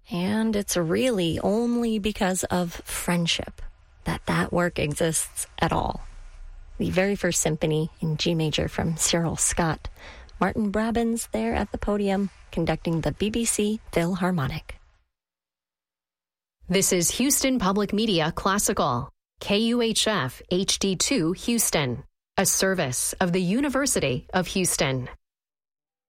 And it's really only because of friendship that work exists at all. The very first symphony in G major from Cyril Scott. Martin Brabins there at the podium conducting the BBC Philharmonic. This is Houston Public Media Classical, KUHF HD2 Houston, a service of the University of Houston.